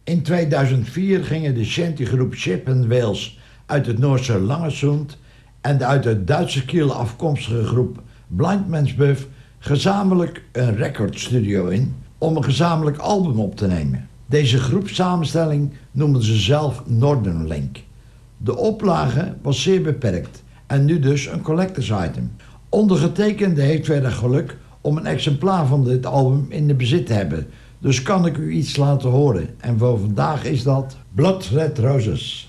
In 2004 gingen de shantygroep Chip and Wales uit het Noorse Langesund en de uit het Duitse Kiel afkomstige groep Blind Man's Buff gezamenlijk een recordstudio in om een gezamenlijk album op te nemen. Deze groepssamenstelling noemden ze zelf Northern Link. De oplage was zeer beperkt en nu dus een collectors item. Ondergetekende heeft verder geluk om een exemplaar van dit album in de bezit te hebben. Dus kan ik u iets laten horen. En voor vandaag is dat Blood Red Roses.